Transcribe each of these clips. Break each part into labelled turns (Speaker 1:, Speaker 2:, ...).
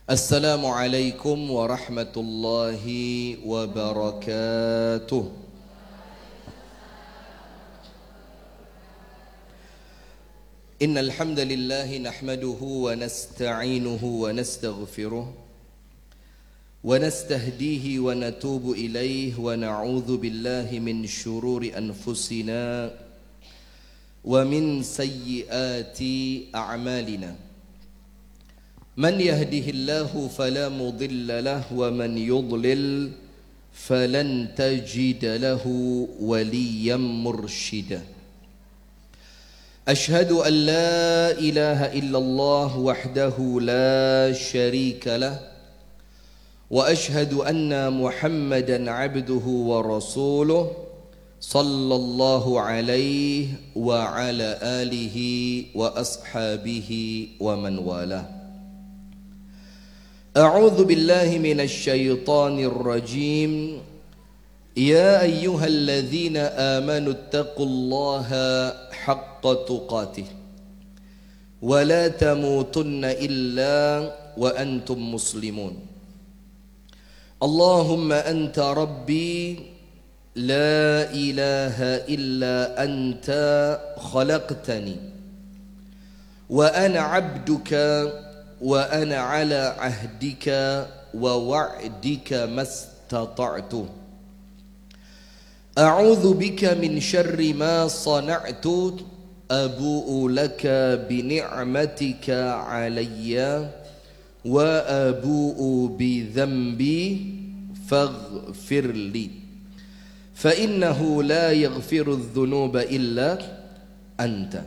Speaker 1: Assalamualaikum warahmatullahi wabarakatuh. Innal hamdalillah nahmaduhu wa nasta'inuhu wa nastaghfiruh wa nastahdihi wa natubu ilayhi wa na'udzu billahi min shururi anfusina wa min sayyiati a'malina. من يهده الله فلا مضل له ومن يضلل فلن تجد له وليا مرشدا. أشهد أن لا إله إلا الله وحده لا شريك له وأشهد أن محمدا عبده ورسوله صلى الله عليه وعلى آله وأصحابه ومن والاه. أعوذ بالله من الشيطان الرجيم. يا أيها الذين آمنوا اتقوا الله حق تقاته ولا تموتن إلا وأنتم مسلمون. اللهم أنت ربي لا إله إلا أنت خلقتني وأنا عبدك وأنا على عهدك ووعدك ما استطعت. أعوذ بك من شر ما صنعت أبوء لك بنعمتك علي وأبوء بذنبي فاغفر لي فإنه لا يغفر الذنوب إلا أنت.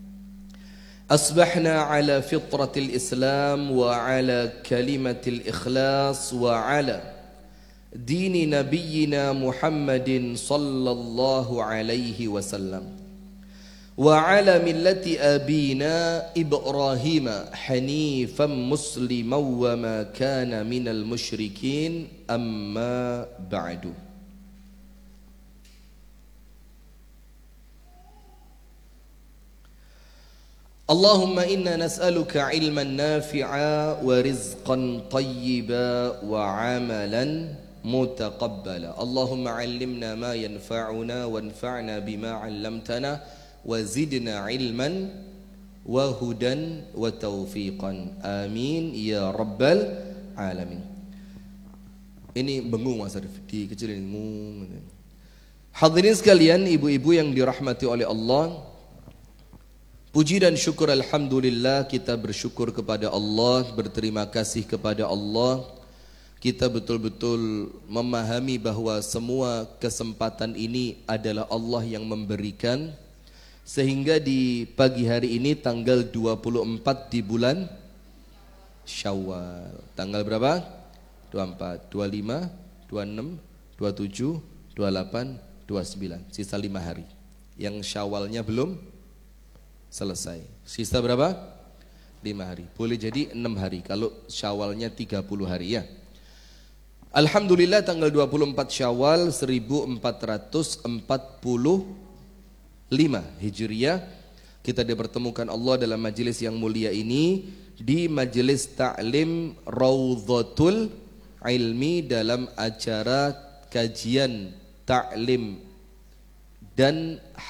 Speaker 1: أصبحنا على فطرة الإسلام وعلى كلمة الإخلاص وعلى دين نبينا محمد صلى الله عليه وسلم وعلى ملة أبينا إبراهيم حنيفا مسلما وما كان من المشركين. أما بعد. اللهم إنا نسألك علما نافعا ورزقا طيبا وعملا متقبلا. اللهم علمنا ما ينفعنا وانفعنا بما علمتنا وزدنا علما وهدى وتوفيقا. آمين يا رب العالمين. Ini bengung Mas Arif, dikecilin bengung. Hadirin sekalian, ibu-ibu yang dirahmati oleh Allah, puji dan syukur alhamdulillah, kita bersyukur kepada Allah, berterima kasih kepada Allah. Kita betul-betul memahami bahwa semua kesempatan ini adalah Allah yang memberikan. Sehingga di pagi hari ini tanggal 24 di bulan Syawal. Tanggal berapa? 24, 25, 26, 27, 28, 29. Sisa 5 hari. Yang Syawalnya belum selesai. Sisa berapa? 5 hari. Boleh jadi 6 hari kalau Syawalnya 30 hari ya. Alhamdulillah tanggal 24 Syawal 1445 Hijriah kita dipertemukan Allah dalam majelis yang mulia ini, di majelis Ta'lim Raudhatul Ilmi, dalam acara kajian taklim dan